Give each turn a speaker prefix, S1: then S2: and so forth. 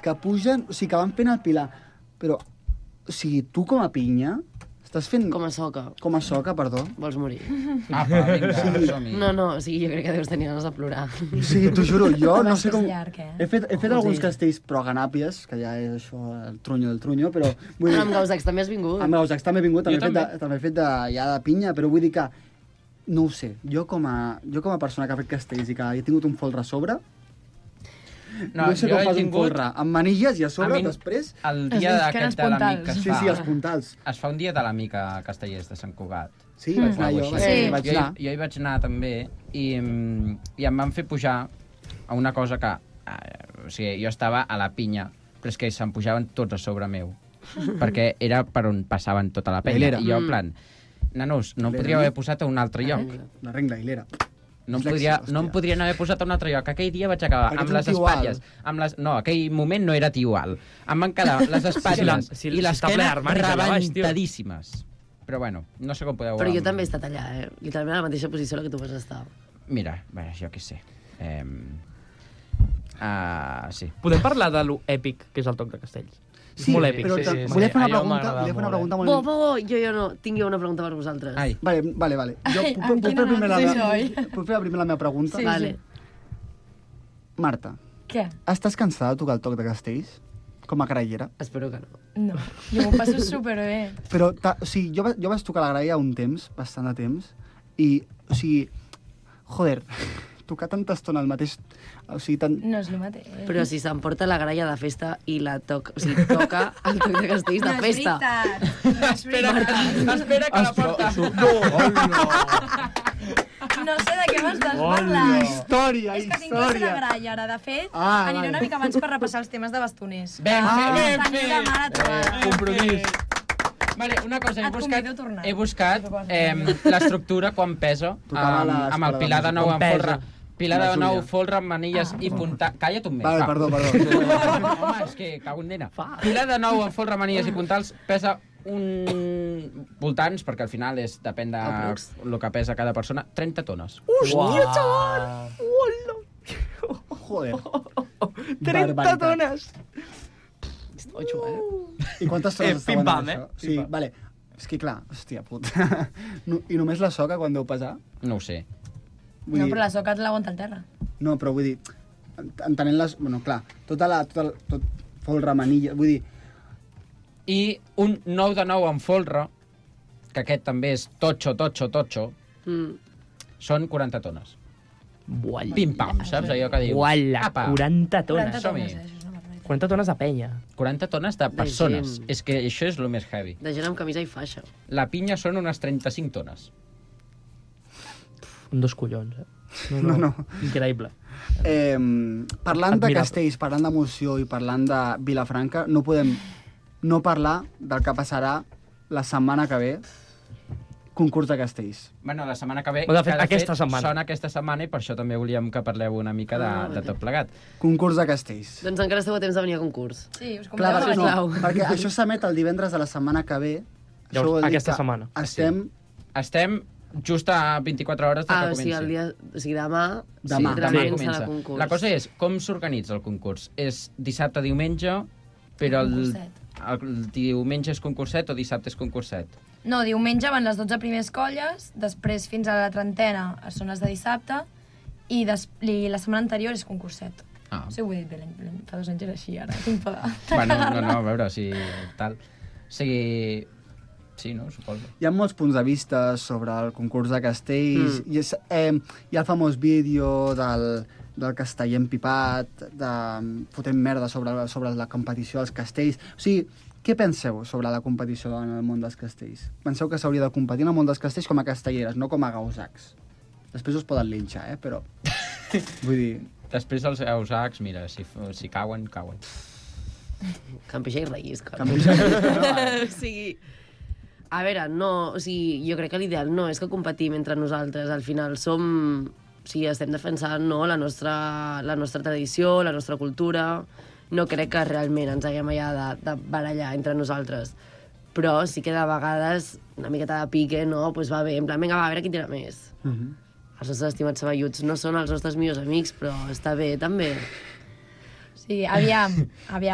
S1: que pugen, o sigui, que van fent el pilar. Però, o sigui, tu com a pinya, estàs fent...
S2: Com a soca.
S1: Com a soca, perdó.
S2: Vols morir?
S3: Apa, vinga, som-hi.
S2: No, o sigui, jo crec que deus tenir ganes de plorar.
S1: Sí, t'ho juro, jo no sé com...
S4: És llarg,
S1: He fet alguns castells, però a Ganàpies, que ja és això, el trunyo del trunyo, però...
S2: Però amb Gausacs també has vingut.
S1: Amb Gausacs també he vingut,
S3: Jo
S1: també he fet ja de pinya, però vull dir que... No ho sé, jo com a persona que ha fet castells i que he tingut un folre a sobre... No sé com fas un folre, amb manilles i a sobre, després...
S3: El dia d'aquest de l'amic que es fa...
S1: Sí, els puntals.
S3: Es fa un dia de l'amic a Castellers de Sant Cugat.
S1: Sí, vaig anar jo.
S3: Jo hi vaig anar també i em van fer pujar a una cosa que... O sigui, jo estava a la pinya, però és que se'n pujaven tots a sobre meu. Perquè era per on passaven tota la penya. I jo, en plan, nanos, no em podríeu haver posat a un altre lloc.
S1: La regla hilera.
S3: No em podrien haver posat a un altre lloc. Aquell dia vaig acabar amb les espatlles. No, aquell moment no era tiual. Em van quedar les espatlles i l'esquena rebentadíssimes. Però bueno, no sé com podeu...
S2: Però jo també he estat allà, literalment a la mateixa posició en la que tu vas estar.
S3: Mira, bé, jo què sé. Sí.
S5: Podem parlar de lo èpic que és el Toc de Castells?
S1: Sí,
S5: molt èpic.
S1: però volia fer una pregunta molt...
S2: Jo no. Tinc jo una pregunta per vosaltres.
S3: Ai.
S1: Vale. Jo puc fer primer la meva pregunta?
S2: Sí. Vale.
S1: Marta.
S4: Què?
S1: Estàs cansada de tocar el Toc de Castells? Com a grallera?
S2: Espero que no.
S4: No, jo m'ho passo superbé.
S1: Però, o sigui, jo vaig tocar la gralla un temps, bastant de temps, i, o sigui, joder, tocar tanta estona al mateix... O sigui,
S4: No és el mateix.
S2: Però si s'emporta la gralla de festa i la toca... O sigui, toca el Toc de Castells de festa.
S3: Espera que la porta...
S4: No sé de què m'estàs parlant.
S1: Història.
S4: És que tinc classe de gralla, ara. De fet, aniré una mica abans per repassar els temes de bastoners.
S3: Ben fet.
S4: Teniu la mare trobada.
S3: Compromís. Vale, una cosa, he buscat l'estructura quan pesa amb el pilar de nou en folre. Pilar de nou, folre, manilles i puntals... Calla't un mes.
S1: Vale, perdó.
S3: Home, és que cago en nena. Pilar de nou, folre, manilles i puntals pesa voltants, perquè al final depèn de lo que pesa cada persona, 30 tones.
S5: Hòstia, xaval! Hola!
S1: Joder.
S5: 30 tones!
S2: Ocho,
S1: I quantes tones estaven
S5: pim-pam,
S1: això? Sí, vale. És que clar, hòstia puta. I només la soca quan deu pesar?
S3: No ho sé.
S4: No, però la soca l'aguanta al terra.
S1: No, però vull dir, entenent les... Bueno, clar, tot folre, manilla, vull dir...
S3: I un 9 de 9 en folre, que aquest també és totxo, són 40 tones.
S5: Bualla.
S3: Pim-pam, saps allò que dius?
S5: Bualla, 40 tones.
S4: 40 tones, això és una barbaridad.
S5: 40 tones de penya.
S3: 40 tones de persones.
S2: gent.
S3: És que això és el més heavy.
S2: De gent amb camisa i faixa.
S3: La pinya són unes 35 tones.
S5: Dos collons,
S1: No.
S5: Increïble.
S1: Parlant de castells, parlant d'emoció i parlant de Vilafranca, no podem no parlar del que passarà la setmana que ve, concurs de castells.
S3: Bueno, la setmana que ve...
S5: De fet, aquesta setmana.
S3: Sona aquesta setmana i per això també volíem que parleu una mica de tot plegat.
S1: Concurs de castells.
S2: Doncs encara esteu a temps de venir a concurs.
S4: Sí, us
S2: Clar,
S4: compreu
S2: sisplau.
S1: Perquè això s'emet el divendres de la setmana que ve. Això
S5: Llavors,
S1: vol dir
S5: aquesta
S1: que
S5: setmana.
S3: Estem just a 24 hores de que
S2: O sigui,
S3: comenci.
S2: el dia... O sigui, demà...
S1: Demà.
S2: Sí,
S3: Demà
S2: comença
S3: comença.
S2: el concurs.
S3: La cosa és, com s'organitza el concurs? És dissabte, diumenge, però el diumenge és concurset o dissabte és concurset?
S4: No, diumenge van les 12 primers colles, després fins a la trentena són les de dissabte, i la setmana anterior és concurset.
S3: Ah.
S4: Sí, ho he dit bé, fa 2 anys era així, ara tinc por de...
S3: Bueno, no, a veure, si tal... O sigui... Sí, no? Suposo.
S1: Hi ha molts punts de vista sobre el concurs de castells. Hi ha el famós vídeo del casteller empipat, de fotent merda sobre la competició dels castells. O sigui, què penseu sobre la competició en el món dels castells? Penseu que s'hauria de competir en el món dels castells com a castelleres, no com a gausacs? Després us poden linxar, però... Vull dir...
S3: Després els eusacs, mira, si cauen, cauen.
S2: Campeixa i rellisca.
S1: O
S2: sigui... A veure, no, o sigui, jo crec que l'ideal no és que competim entre nosaltres. Al final som... O sigui, estem defensant la nostra tradició, la nostra cultura. No crec que realment ens haguem allà de barallar entre nosaltres. Però sí que de vegades una miqueta de pique, no? Pues va bé, en plan, vinga, va, a veure qui tira més. Els nostres estimats saballuts no són els nostres millors amics, però està bé, també.
S4: Sí, aviam.